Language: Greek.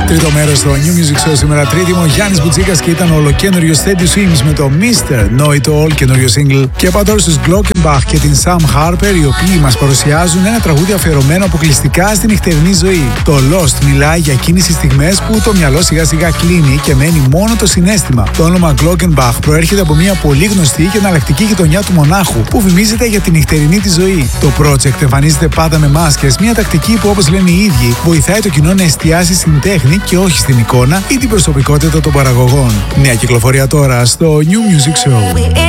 Τρίτο μέρος στο New Music Show σήμερα. Τρίτη μου, Γιάννης Μπουτσίκας και ήταν ολοκένουργιος Teddy Swims με το Mr. Know It All, καινούριο single. Και απαντώ στους Glockenbach και την Sam Harper, οι οποίοι μας παρουσιάζουν ένα τραγούδι αφιερωμένο αποκλειστικά στην νυχτερινή ζωή. Το Lost μιλάει για εκείνες τις στιγμές που το μυαλό σιγά σιγά κλείνει και μένει μόνο το συναίσθημα. Το όνομα Glockenbach προέρχεται από μια πολύ γνωστή και εναλλακτική γειτονιά του μονάχου που φημίζεται για την νυχτερινή τη ζωή. Το project εμφανίζεται πάντα με μάσκες, μια τακτική που, όπως λένε οι ίδιοι, βοηθάει το κοινό να εστιάσει στην τέχνη και όχι στην εικόνα ή την προσωπικότητα των παραγωγών. Νέα κυκλοφορία τώρα στο New Music Show.